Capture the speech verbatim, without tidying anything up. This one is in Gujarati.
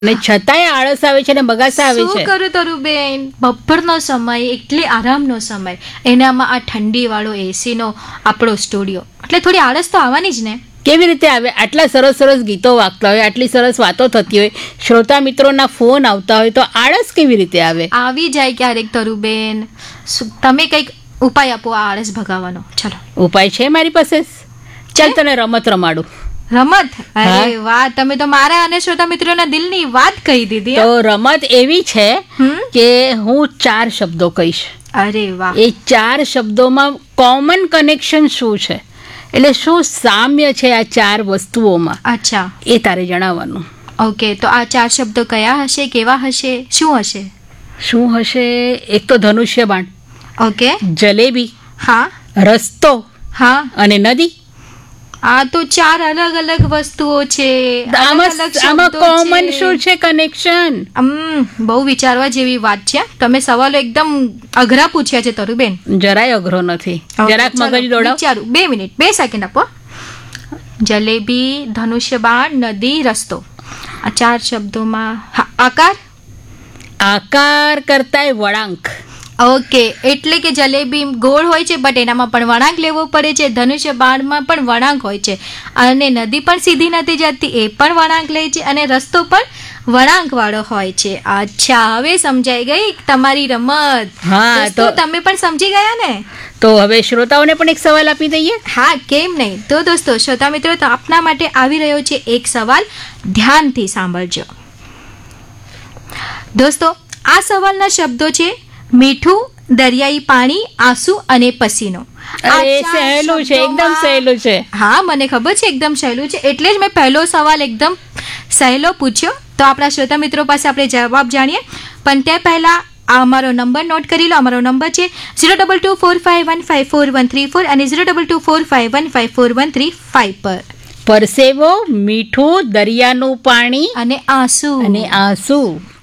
ને છતાંય આળસ આવે છે ને બગાસા આવે છે. શું કરું તરુબેન, બપોરનો સમય એટલે આરામનો સમય, એનામાં આ ઠંડી વાળો એસી નો આપણો સ્ટુડિયો, એટલે થોડી આળસ તો આવવાની જ ને. કેવી રીતે આવે? આટલા સરસ સરસ ગીતો વાગતા હોય, આટલી સરસ વાતો થતી હોય, શ્રોતા મિત્રોના ફોન આવતા હોય, તો આળસ કેવી રીતે આવે? આવી જાય ક્યારેક તરુબેન. તમે કંઈક ઉપાય આપો આ આળસ ભગાવવાનો. ચલો, ઉપાય છે મારી પાસે. ચાલ તને રમત રમાડું. રમત? અરે વાહ, તમે તો મારા અને શ્રોતા મિત્રોના દિલની વાત કહી દીધી. તો રમત એવી છે કે હું ચાર શબ્દો કહીશ. અરે વાહ. એ ચાર શબ્દોમાં કોમન કનેક્શન શું છે, એટલે શું સામ્ય છે આ ચાર વસ્તુઓમાં, અચ્છા, એ તારે જણાવવાનું. ઓકે, તો આ ચાર શબ્દો કયા હશે, કેવા હશે, શું હશે? શું હશે? એક તો ધનુષ્ય બાણ, ઓકે, જલેબી, હા, રસ્તો, હા, અને નદી. આ તો ચાર અલગ અલગ વસ્તુઓ છે. આમાં કોમન શું છે કનેક્શન? બહુ વિચારવા જેવી વાત છે. તમે સવાલો એકદમ અઘરા પૂછ્યા છે તરુબેન. જરાય અઘરો નથી, જરાક મગજ દોડાવ. વિચારું, બે મિનિટ, બે સેકન્ડ આપો. જલેબી, ધનુષ્યબાણ, નદી, રસ્તો, આ ચાર શબ્દોમાં આકાર. આકાર કરતાય વળાંક. ઓકે, એટલે કે જલેબી ગોળ હોય છે, બટ એનામાં પણ વળાંક લેવો પડે છે. ધનુષ્ય બાણમાં પણ વળાંક હોય છે, અને નદી પણ સીધી નથી જતી, એ પણ વળાંક લે છે, અને રસ્તો પણ વળાંક વાળો હોય છે. અચ્છા, હવે સમજાઈ ગઈ તમારી રમત. હા, તો તમે પણ સમજી ગયા ને? તો હવે શ્રોતાઓને પણ એક સવાલ આપી દઈએ. હા, કેમ નહીં. તો દોસ્તો, શ્રોતા મિત્રો, તો આપના માટે આવી રહ્યો છે એક સવાલ, ધ્યાનથી સાંભળજો. દોસ્તો, આ સવાલના શબ્દો છે મીઠું, દરિયાઈ પાણી, આંસુ અને પસીનો. સહેલું છે, એકદમ સહેલું છે. હા, મને ખબર છે એકદમ સહેલું છે, એટલે જ મેં પહેલો સવાલ એકદમ સહેલો પૂછ્યો. તો આપણા શ્રોતા મિત્રો પાસે આપણે જવાબ જાણીએ, પણ તે પહેલા આ અમારો નંબર નોટ કરી લો. અમારો નંબર છે zero double two four five one five four one three four અને zero double two four five one five four one three five પર. પરસેવો, મીઠું, દરિયાનું પાણી અને આંસુ. અને આંસુ